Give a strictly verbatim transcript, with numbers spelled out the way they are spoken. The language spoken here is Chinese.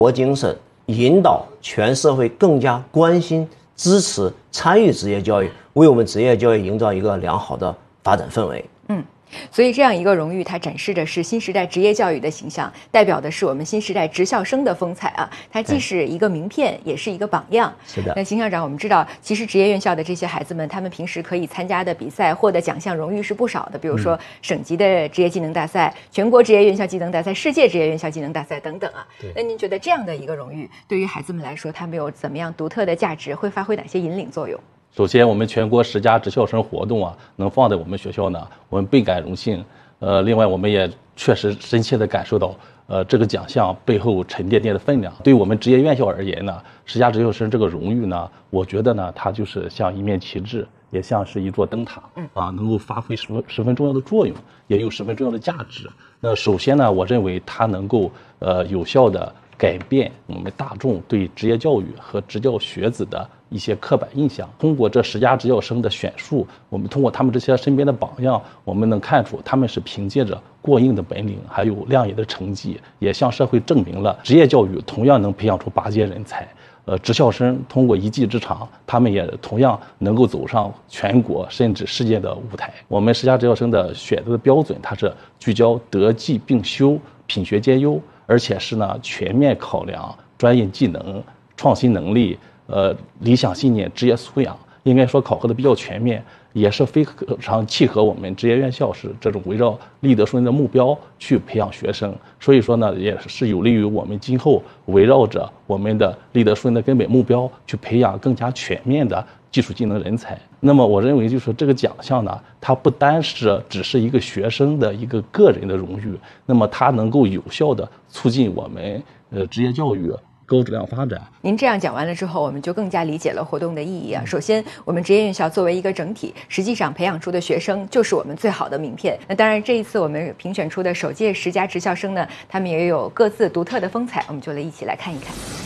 活精神，引导全社会更加关心、支持、参与职业教育，为我们职业教育营造一个良好的发展氛围。 嗯。所以这样一个荣誉，它展示的是新时代职业教育的形象，代表的是我们新时代职校生的风采啊！它既是一个名片，也是一个榜样。 是的。 那邢校长，我们知道，其实职业院校的这些孩子们，他们平时可以参加的比赛、获得奖项、荣誉是不少的，比如说省级的职业技能大赛、全国职业院校技能大赛、世界职业院校技能大赛等等啊。那您觉得这样的一个荣誉，对于孩子们来说，他们有怎么样独特的价值？会发挥哪些引领作用？ 首先，我们全国十佳职校生活动啊，能放在我们学校呢，我们倍感荣幸。呃，另外，我们也确实深切地感受到，呃，这个奖项背后沉甸甸的分量。对于我们职业院校而言呢，十佳职校生这个荣誉呢，我觉得呢，它就是像一面旗帜，也像是一座灯塔，啊，能够发挥十分十分重要的作用，也有十分重要的价值。那首先呢，我认为它能够呃有效地改变我们大众对职业教育和职教学子的一些刻板印象。通过这十佳职校生的选述，我们通过他们这些身边的榜样，我们能看出他们是凭借着过硬的本领，还有亮眼的成绩，也向社会证明了职业教育同样能培养出拔尖人才。呃，职校生通过一技之长，他们也同样能够走上全国甚至世界的舞台。我们十佳职校生的选择的标准，它是聚焦德技并修、品学兼优，而且是呢全面考量专业技能、创新能力、呃理想信念、职业素养，应该说考核的比较全面，也是非常契合我们职业院校是这种围绕立德树人的目标去培养学生。所以说呢，也是有利于我们今后围绕着我们的立德树人的根本目标去培养更加全面的技术技能人才。那么我认为就是这个奖项呢，它不单是只是一个学生的一个个人的荣誉，那么它能够有效的促进我们呃职业教育高质量发展。 您这样讲完了之后，我们就更加理解了活动的意义啊。首先，我们职业院校作为一个整体，实际上培养出的学生就是我们最好的名片。那当然，这一次我们评选出的首届十佳职校生呢，他们也有各自独特的风采，我们就来一起来看一看。